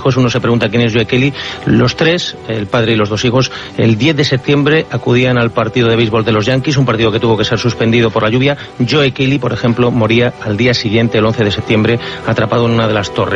hijos. Uno se pregunta quién es Joe Kelly. Los tres, el padre y los dos hijos, el 10 de septiembre acudían al partido de béisbol de los Yankees, un partido que tuvo que ser suspendido por la lluvia. Joe Kelly, por ejemplo, moría al día siguiente, el 11 de septiembre, atrapado en una de las torres.